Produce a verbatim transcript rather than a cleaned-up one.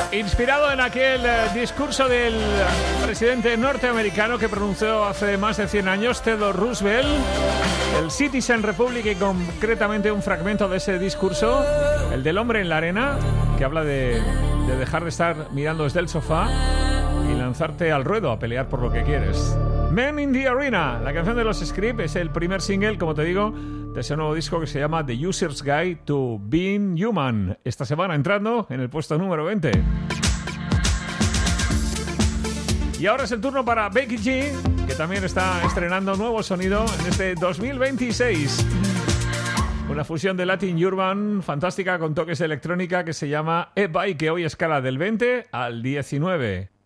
Inspirado en aquel eh, discurso del presidente norteamericano que pronunció hace más de cien años, Theodore Roosevelt, el Citizen Republic, y concretamente un fragmento de ese discurso, el del hombre en la arena, que habla de, de dejar de estar mirando desde el sofá y lanzarte al ruedo a pelear por lo que quieres. Men in the Arena, la canción de los Script, es el primer single, como te digo, de ese nuevo disco que se llama The User's Guide to Being Human. Esta semana entrando en el puesto número veinte. Y ahora es el turno para Becky G, que también está estrenando nuevo sonido en este dos mil veintiséis. Una fusión de Latin Urban fantástica con toques de electrónica que se llama E-Bike, que hoy escala del veinte al diecinueve.